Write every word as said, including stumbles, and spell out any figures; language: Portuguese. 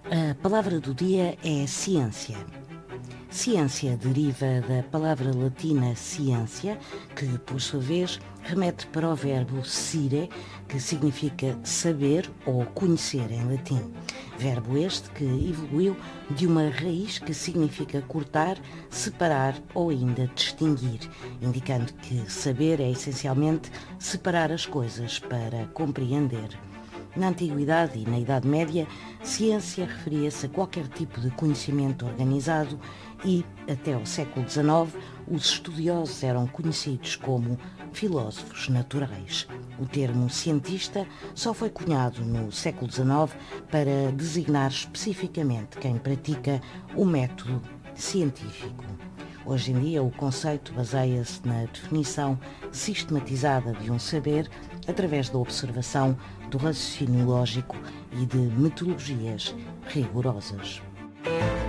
A palavra do dia é ciência. Ciência deriva da palavra latina scientia, que, por sua vez, remete para o verbo scire, que significa saber ou conhecer em latim. Verbo este que evoluiu de uma raiz que significa cortar, separar ou ainda distinguir, indicando que saber é essencialmente separar as coisas para compreender. Na Antiguidade e na Idade Média, ciência referia-se a qualquer tipo de conhecimento organizado e, até ao século dezenove, os estudiosos eram conhecidos como filósofos naturais. O termo cientista só foi cunhado no século dezenove para designar especificamente quem pratica o método científico. Hoje em dia, o conceito baseia-se na definição sistematizada de um saber através da observação, do raciocínio lógico e de metodologias rigorosas.